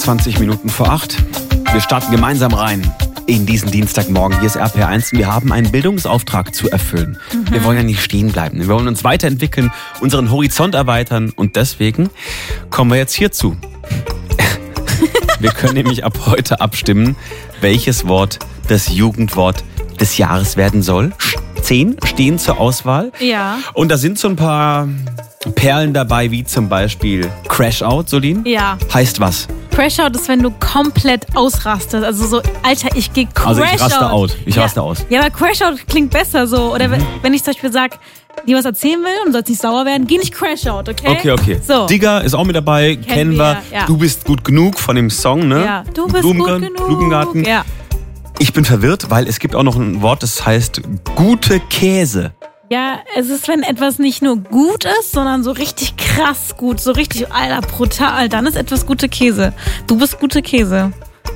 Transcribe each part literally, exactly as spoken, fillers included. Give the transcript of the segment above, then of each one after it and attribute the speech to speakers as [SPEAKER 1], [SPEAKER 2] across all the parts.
[SPEAKER 1] zwanzig Minuten vor acht. Wir starten gemeinsam rein in diesen Dienstagmorgen. Hier ist R P R eins und wir haben einen Bildungsauftrag zu erfüllen. Mhm. Wir wollen ja nicht stehen bleiben. Wir wollen uns weiterentwickeln, unseren Horizont erweitern und deswegen kommen wir jetzt hierzu. Wir können nämlich ab heute abstimmen, welches Wort das Jugendwort des Jahres werden soll. Zehn stehen zur Auswahl.
[SPEAKER 2] Ja.
[SPEAKER 1] Und da sind so ein paar Perlen dabei, wie zum Beispiel Crash-Out, Solin.
[SPEAKER 2] Ja.
[SPEAKER 1] Heißt was?
[SPEAKER 2] Crash-Out ist, wenn du komplett ausrastest. Also so, Alter, ich gehe Crash-Out.
[SPEAKER 1] Also ich raste out. Ich
[SPEAKER 2] ja.
[SPEAKER 1] raste aus.
[SPEAKER 2] Ja, aber Crash-Out klingt besser so. Oder wenn, wenn ich zum Beispiel sage, dir was erzählen will und sollst nicht sauer werden, geh nicht Crash-Out, okay?
[SPEAKER 1] Okay, okay.
[SPEAKER 2] So.
[SPEAKER 1] Digger ist auch mit dabei, kennen, kennen wir.
[SPEAKER 2] wir ja.
[SPEAKER 1] Du bist gut genug von dem Song, ne?
[SPEAKER 2] Ja, du bist
[SPEAKER 1] Blumengarten,
[SPEAKER 2] gut genug.
[SPEAKER 1] Blumengarten.
[SPEAKER 2] Ja.
[SPEAKER 1] Ich bin verwirrt, weil es gibt auch noch ein Wort, das heißt gute Käse.
[SPEAKER 2] Ja, es ist, wenn etwas nicht nur gut ist, sondern so richtig krass gut, so richtig, alter, brutal, dann ist etwas gute Käse. Du bist gute Käse.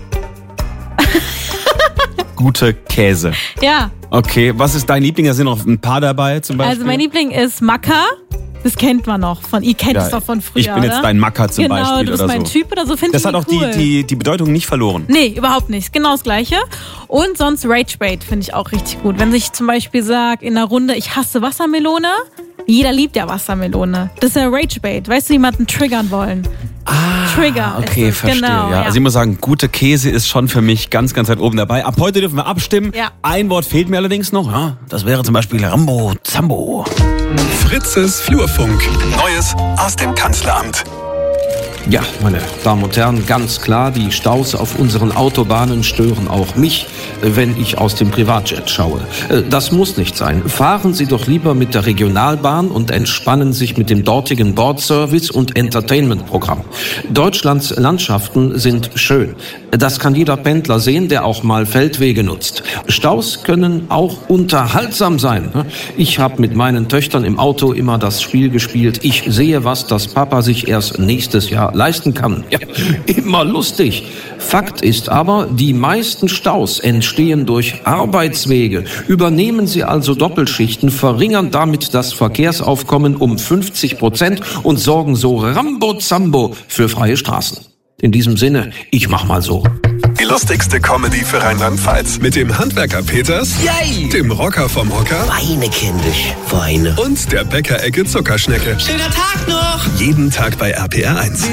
[SPEAKER 1] Gute Käse.
[SPEAKER 2] Ja.
[SPEAKER 1] Okay, was ist dein Liebling? Da sind noch ein paar dabei zum Beispiel.
[SPEAKER 2] Also mein Liebling ist Macker. Das kennt man noch. Von, ihr kennt
[SPEAKER 1] ja,
[SPEAKER 2] es doch von früher,
[SPEAKER 1] ich bin jetzt
[SPEAKER 2] oder?
[SPEAKER 1] dein Macker zum
[SPEAKER 2] genau,
[SPEAKER 1] Beispiel
[SPEAKER 2] du bist
[SPEAKER 1] oder
[SPEAKER 2] mein
[SPEAKER 1] so.
[SPEAKER 2] Typ oder so, finde ich
[SPEAKER 1] Das hat auch
[SPEAKER 2] cool.
[SPEAKER 1] die, die, die Bedeutung nicht verloren.
[SPEAKER 2] Nee, überhaupt nicht. Genau das Gleiche. Und sonst Ragebait finde ich auch richtig gut. Wenn ich zum Beispiel sage in einer Runde, ich hasse Wassermelone, jeder liebt ja Wassermelone. Das ist ja Ragebait. Weißt du, jemanden triggern wollen.
[SPEAKER 1] Ah,
[SPEAKER 2] Trigger.
[SPEAKER 1] okay,
[SPEAKER 2] ist es.
[SPEAKER 1] verstehe.
[SPEAKER 2] Genau,
[SPEAKER 1] ja.
[SPEAKER 2] ja.
[SPEAKER 1] Also ich muss sagen, gute Käse ist schon für mich ganz, ganz weit oben dabei. Ab heute dürfen wir abstimmen.
[SPEAKER 2] Ja.
[SPEAKER 1] Ein Wort fehlt mir allerdings noch. Ja, das wäre zum Beispiel Rambo Zambo.
[SPEAKER 3] Fritzes Flurfunk. Neues aus dem Kanzleramt.
[SPEAKER 4] Ja, meine Damen und Herren, ganz klar, die Staus auf unseren Autobahnen stören auch mich, wenn ich aus dem Privatjet schaue. Das muss nicht sein. Fahren Sie doch lieber mit der Regionalbahn und entspannen sich mit dem dortigen Bordservice und Entertainment-Programm. Deutschlands Landschaften sind schön. Das kann jeder Pendler sehen, der auch mal Feldwege nutzt. Staus können auch unterhaltsam sein. Ich habe mit meinen Töchtern im Auto immer das Spiel gespielt. Ich sehe was, das Papa sich erst nächstes Jahr leisten kann. Ja, immer lustig. Fakt ist aber, die meisten Staus entstehen durch Arbeitswege. Übernehmen Sie also Doppelschichten, verringern damit das Verkehrsaufkommen um fünfzig Prozent und sorgen so Rambo-Zambo für freie Straßen. In diesem Sinne, ich mach mal so.
[SPEAKER 3] Die lustigste Comedy für Rheinland-Pfalz. Mit dem Handwerker Peters,
[SPEAKER 5] Yay!
[SPEAKER 3] dem Rocker vom Hocker
[SPEAKER 5] Weine kenn dich, Weine.
[SPEAKER 3] und der Bäckerecke Zuckerschnecke.
[SPEAKER 5] Schöner Tag noch!
[SPEAKER 3] Jeden Tag bei R P R eins.